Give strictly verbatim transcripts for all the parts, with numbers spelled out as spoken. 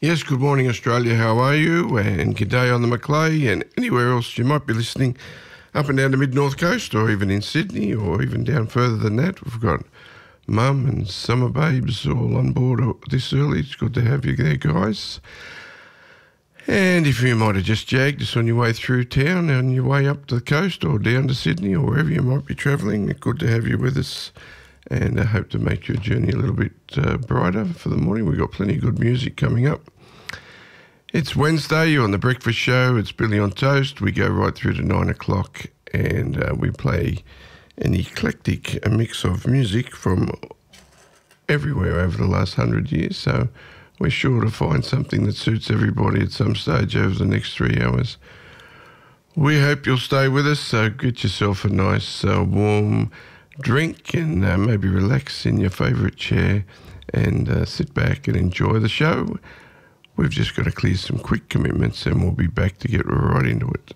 Yes, good morning, Australia. How are you? And good day on the Macleay and anywhere else you might be listening up and down the mid-north coast or even in Sydney or even down further than that. We've got Mum and Summer Babes all on board this early. It's good to have you there, guys. And if you might have just jagged us on your way through town, on your way up to the coast or down to Sydney or wherever you might be travelling, good to have you with us. And I hope to make your journey a little bit uh, brighter for the morning. We've got plenty of good music coming up. It's Wednesday, you're on The Breakfast Show. It's Billy on Toast. We go right through to nine o'clock and uh, we play an eclectic a mix of music from everywhere over the last hundred years. So we're sure to find something that suits everybody at some stage over the next three hours. We hope you'll stay with us. So get yourself a nice uh, warm drink and uh, maybe relax in your favourite chair and uh, sit back and enjoy the show. We've just got to clear some quick commitments and we'll be back to get right into it.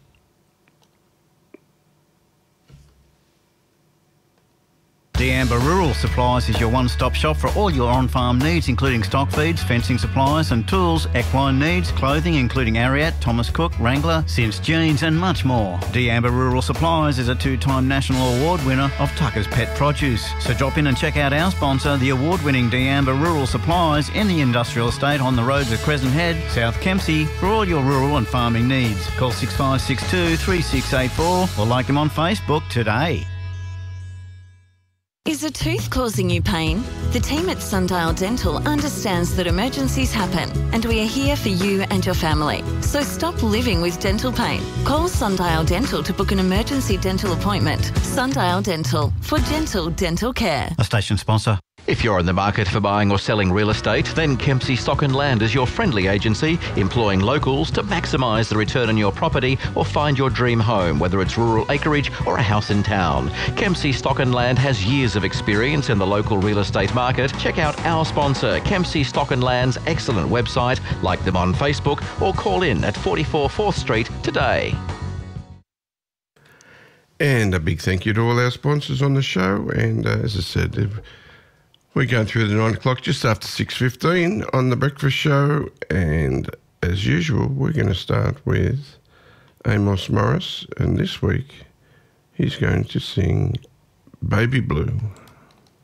D'Amber Rural Supplies is your one-stop shop for all your on-farm needs, including stock feeds, fencing supplies and tools, equine needs, clothing including Ariat, Thomas Cook, Wrangler, Sims Jeans and much more. D'Amber Rural Supplies is a two-time national award winner of Tucker's Pet Produce. So drop in and check out our sponsor, the award-winning D'Amber Rural Supplies in the industrial estate on the roads of Crescent Head, South Kempsey for all your rural and farming needs. Call six five six two, three six eight four or like them on Facebook today. Is a tooth causing you pain? The team at Sundial Dental understands that emergencies happen and we are here for you and your family. So stop living with dental pain. Call Sundial Dental to book an emergency dental appointment. Sundial Dental, for gentle dental care. A station sponsor. If you're in the market for buying or selling real estate, then Kempsey Stock and Land is your friendly agency, employing locals to maximise the return on your property or find your dream home, whether it's rural acreage or a house in town. Kempsey Stock and Land has years of experience in the local real estate market. Check out our sponsor, Kempsey Stock and Land's excellent website, like them on Facebook, or call in at forty-four fourth Street today. And a big thank you to all our sponsors on the show. And uh, as I said, they've we're going through the nine o'clock just after six fifteen on The Breakfast Show. And as usual, we're going to start with Amos Morris. And this week, he's going to sing Baby Blue.